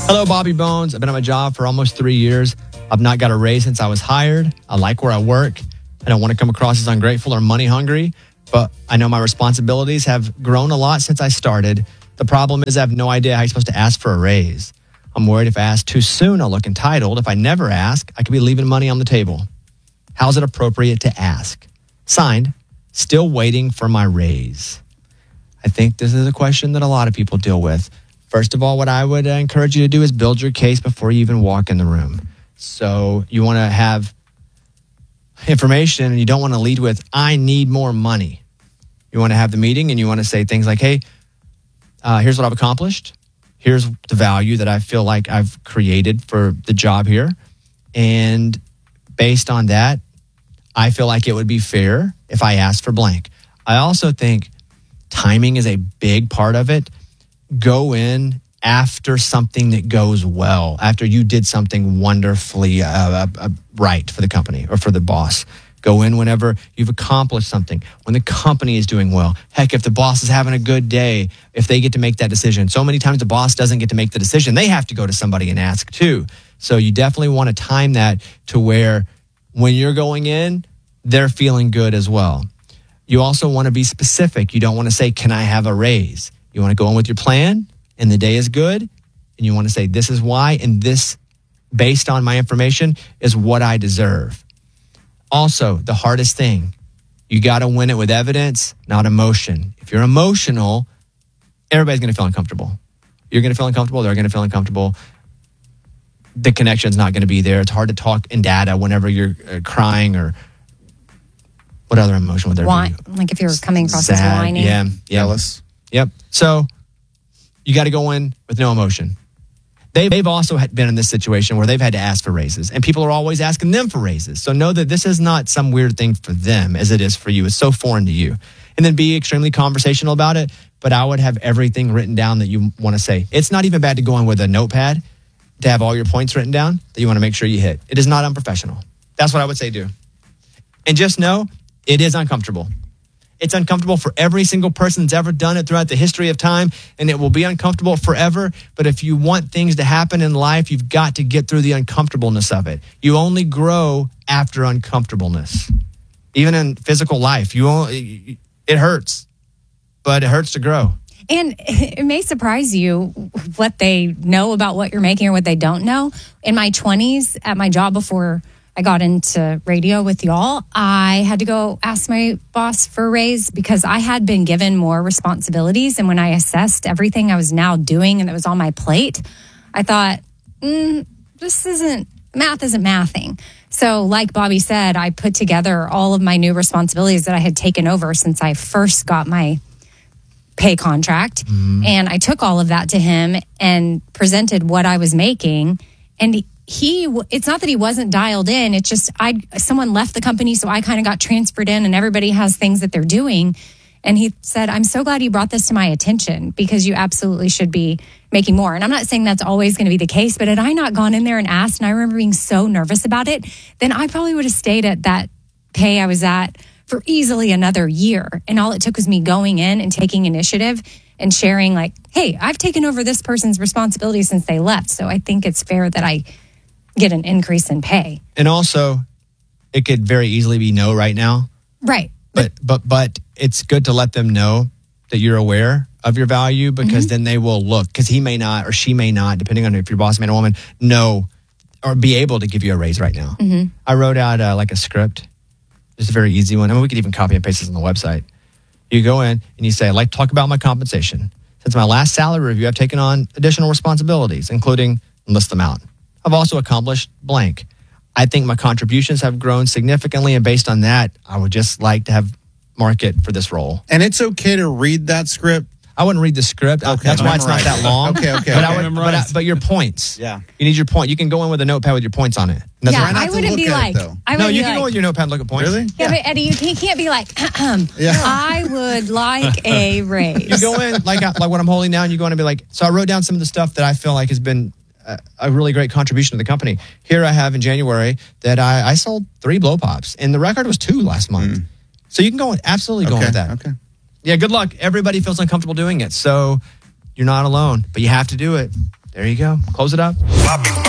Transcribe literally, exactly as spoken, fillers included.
Hello, Bobby Bones. I've been at my job for almost three years. I've not got a raise since I was hired. I like where I work. I don't want to come across as ungrateful or money hungry, but I know my responsibilities have grown a lot since I started. The problem is I have no idea how you're supposed to ask for a raise. I'm worried if I ask too soon, I'll look entitled. If I never ask, I could be leaving money on the table. How's it appropriate to ask? Signed, still waiting for my raise. I think this is a question that a lot of people deal with. First of all, what I would encourage you to do is build your case before you even walk in the room. So you want to have information and you don't want to lead with, I need more money. You want to have the meeting and you want to say things like, hey, uh, here's what I've accomplished. Here's the value that I feel like I've created for the job here. And based on that, I feel like it would be fair if I asked for blank. I also think timing is a big part of it. Go in after something that goes well, after you did something wonderfully uh, uh, right for the company or for the boss. Go in whenever you've accomplished something, when the company is doing well. Heck, if the boss is having a good day, if they get to make that decision. So many times the boss doesn't get to make the decision. They have to go to somebody and ask too. So you definitely want to time that to where when you're going in, they're feeling good as well. You also want to be specific. You don't want to say, can I have a raise? You want to go in with your plan and the day is good. And you want to say, this is why. And this, based on my information, is what I deserve. Also, the hardest thing, you got to win it with evidence, not emotion. If you're emotional, everybody's going to feel uncomfortable. You're going to feel uncomfortable. They're going to feel uncomfortable. The connection's not going to be there. It's hard to talk in data whenever you're uh, crying or what other emotion would there Whine, be? like if you're coming across Sad, as whining. Yeah, yeah. Jealous. Yep. So you got to go in with no emotion. They, they've also had been in this situation where they've had to ask for raises, and people are always asking them for raises. So know that this is not some weird thing for them as it is for you. It's so foreign to you. And then be extremely conversational about it. But I would have everything written down that you want to say. It's not even bad to go in with a notepad to have all your points written down that you want to make sure you hit. It is not unprofessional. That's what I would say do. And just know it is uncomfortable. It's uncomfortable for every single person that's ever done it throughout the history of time, and it will be uncomfortable forever. But if you want things to happen in life, you've got to get through the uncomfortableness of it. You only grow after uncomfortableness. Even in physical life, you only, it hurts, but it hurts to grow. And it may surprise you what they know about what you're making or what they don't know. In my twenties, at my job before I got into radio with y'all, I had to go ask my boss for a raise because I had been given more responsibilities. And when I assessed everything I was now doing and that was on my plate, I thought, mm, this isn't, math isn't mathing. So like Bobby said, I put together all of my new responsibilities that I had taken over since I first got my pay contract. Mm. And I took all of that to him and presented what I was making. And he, He, it's not that he wasn't dialed in. It's just I, someone left the company, so I kind of got transferred in, and everybody has things that they're doing. And he said, I'm so glad you brought this to my attention because you absolutely should be making more. And I'm not saying that's always going to be the case, but had I not gone in there and asked, and I remember being so nervous about it, then I probably would have stayed at that pay I was at for easily another year. And all it took was me going in and taking initiative and sharing like, hey, I've taken over this person's responsibility since they left. So I think it's fair that I get an increase in pay. And also, it could very easily be no right now. Right. But but but it's good to let them know that you're aware of your value because mm-hmm. then they will look, because he may not or she may not, depending on if your boss, man or woman, know or be able to give you a raise right now. Mm-hmm. I wrote out uh, like a script. It's a very easy one. I mean, we could even copy and paste this on the website. You go in and you say, I'd like to talk about my compensation. Since my last salary review, I've taken on additional responsibilities, including, list them out. I've also accomplished blank. I think my contributions have grown significantly, and based on that, I would just like to have market for this role. And it's okay to read that script? I wouldn't read the script. Okay, That's why it's not that long. okay, okay. But, okay. I would, but, I, but your points. Yeah. You need your point. You can go in with a notepad with your points on it. Yeah, not I to wouldn't look be at like, it, though. I No, would you be can like, go with your notepad and look at points. Really? Yeah, Yeah. but Eddie, you can't, you can't be like, Yeah. I would like a raise. You go in like like what I'm holding down. You go in and be like, so I wrote down some of the stuff that I feel like has been a, a really great contribution to the company. Here I have in January that I, I sold three blow pops, and the record was two last month. Mm. So you can go in, absolutely go okay, in with that. Okay. Yeah, good luck. Everybody feels uncomfortable doing it, so you're not alone, but you have to do it. There you go. Close it up.